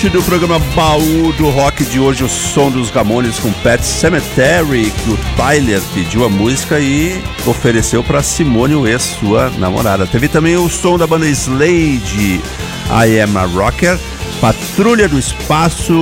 Do programa Baú do Rock de hoje, o som dos Ramones com Pet Sematary, que o Tyler pediu a música e ofereceu para Simone West, sua namorada. Teve também o som da banda Slade, I Am a Rocker, Patrulha do Espaço,